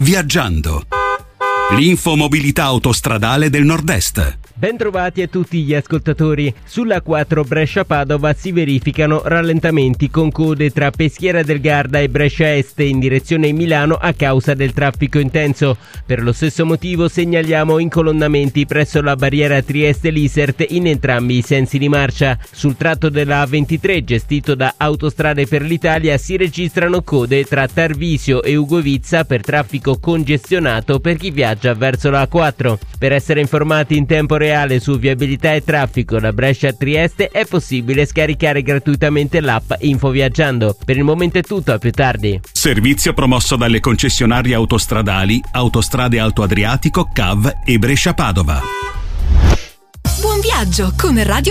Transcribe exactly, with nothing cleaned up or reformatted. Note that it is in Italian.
Viaggiando. L'infomobilità autostradale del Nord-Est. Bentrovati a tutti gli ascoltatori. Sulla A quattro Brescia-Padova si verificano rallentamenti con code tra Peschiera del Garda e Brescia Est in direzione Milano a causa del traffico intenso. Per lo stesso motivo segnaliamo incolonnamenti presso la barriera Trieste-Lisert in entrambi i sensi di marcia. Sul tratto della A ventitré gestito da Autostrade per l'Italia si registrano code tra Tarvisio e Ugovizza per traffico congestionato per chi viaggia verso la A quattro. Per essere informati in tempo reale su viabilità e traffico da Brescia a Trieste è possibile scaricare gratuitamente l'app Info Viaggiando. Per il momento è tutto, a più tardi. Servizio promosso dalle concessionarie autostradali Autostrade Alto Adriatico, C A V e Brescia Padova. Buon viaggio con Radio